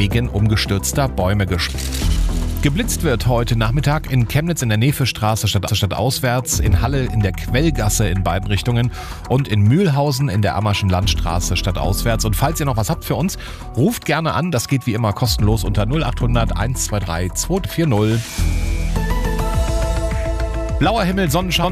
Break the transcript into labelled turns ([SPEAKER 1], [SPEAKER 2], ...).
[SPEAKER 1] wegen umgestürzter Bäume gesperrt. Geblitzt wird heute Nachmittag in Chemnitz in der Nevestraße stadtauswärts, in Halle in der Quellgasse in beiden Richtungen und in Mühlhausen in der Ammerschen Landstraße stadtauswärts. Und falls ihr noch was habt für uns, ruft gerne an. Das geht wie immer kostenlos unter 0800 123 240. Blauer Himmel, Sonnenschein.